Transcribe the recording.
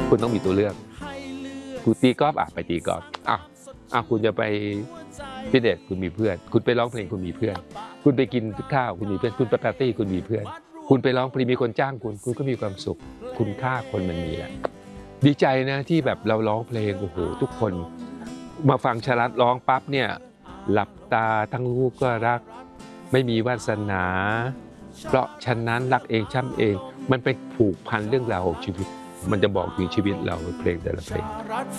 คุณต้องมีตัวเลือกคุณตีกอล์ฟไปตีกอล์ฟคุณจะไปฟิตเนสคุณมีเพื่อนคุณไปร้องเพลงคุณมีเพื่อนคุณไปกินข้าวคุณมีเพื่อนคุณไปปาร์ตี้คุณมีเพื่อนคุณไปร้องเพลงมีคนจ้างคุณก็มีความสุขคุณค่าคนมันมีแหละดีใจนะที่แบบเราร้องเพลงโอ้โหทุกคนมาฟังชลัดร้องปั๊บเนี่ยหลับตาทั้งลูกก็รักไม่มีวาสนาเพราะฉะนั้นรักเองช้ำเองมันไปผูกพันเรื่องราวของชีวิตมันจะบอกถึงชีวิตเราเพลงแต่ละเพลง